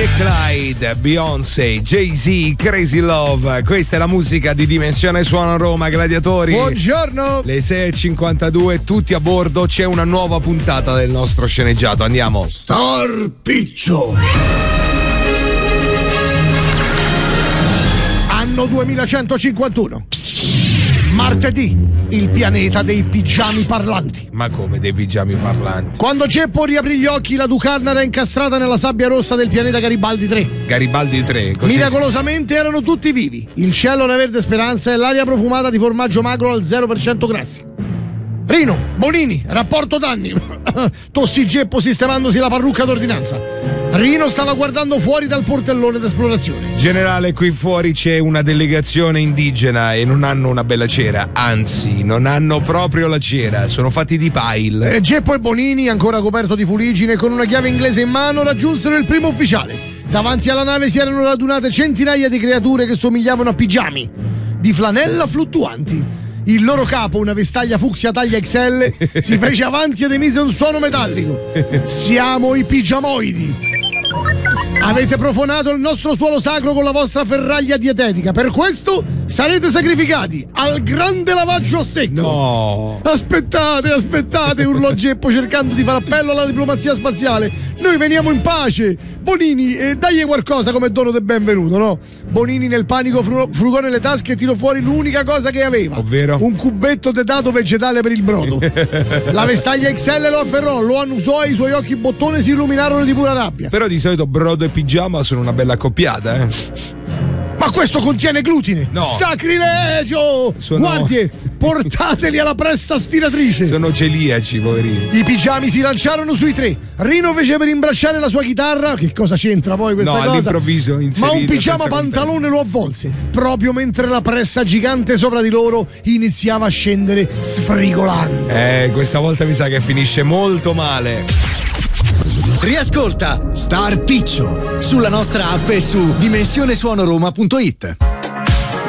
e Clyde, Beyoncé, Jay-Z, Crazy Love. Questa è la musica di Dimensione Suono Roma, gladiatori. Buongiorno. Le 6:52, tutti a bordo. C'è una nuova puntata del nostro sceneggiato. Andiamo. Star Piccio. Anno 2151. Martedì, il pianeta dei pigiami parlanti. Ma come dei pigiami parlanti? Quando Geppo riaprì gli occhi, la Ducarna era incastrata nella sabbia rossa del pianeta Garibaldi 3. Garibaldi 3, così. Miracolosamente erano tutti vivi. Il cielo era verde speranza e l'aria profumata di formaggio magro al 0% grassi. Rino, Bonini, rapporto danni. Tossì Geppo sistemandosi la parrucca d'ordinanza. Rino stava guardando fuori dal portellone d'esplorazione. Generale, qui fuori c'è una delegazione indigena e non hanno una bella cera. Anzi, non hanno proprio la cera, sono fatti di pile. Geppo e Bonini, ancora coperto di fuliggine, con una chiave inglese in mano, raggiunsero il primo ufficiale. Davanti alla nave si erano radunate centinaia di creature che somigliavano a pigiami di flanella fluttuanti. Il loro capo, una vestaglia fucsia taglia XL, si fece avanti ed emise un suono metallico. Siamo i pigiamoidi. Avete profanato il nostro suolo sacro con la vostra ferraglia dietetica. Per questo sarete sacrificati al grande lavaggio a secco. No. Aspettate, urlò Geppo cercando di fare appello alla diplomazia spaziale. Noi veniamo in pace. Bonini, dagli qualcosa come dono del benvenuto, no? Bonini nel panico frugò nelle tasche e tirò fuori l'unica cosa che aveva. Ovvero? Un cubetto di dato vegetale per il brodo. La vestaglia XL lo afferrò, lo annusò e i suoi occhi bottone si illuminarono di pura rabbia. Però di solito brodo e pigiama sono una bella accoppiata, Ma questo contiene glutine! No! Sacrilegio! Guardie, portateli alla pressa stiratrice! Sono celiaci, poverini. I pigiami si lanciarono sui tre. Rino fece per imbracciare la sua chitarra. Che cosa c'entra poi questa cosa? No, all'improvviso inserito. Ma un pigiama pantalone lo avvolse, proprio mentre la pressa gigante sopra di loro iniziava a scendere sfrigolando. Questa volta mi sa che finisce molto male. Riascolta Star Piccio sulla nostra app e su dimensionesuonoroma.it.